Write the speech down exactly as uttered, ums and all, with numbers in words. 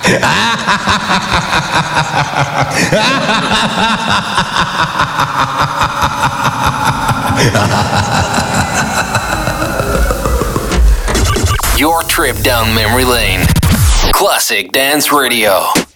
Your trip down memory lane. Classic Dance Radio.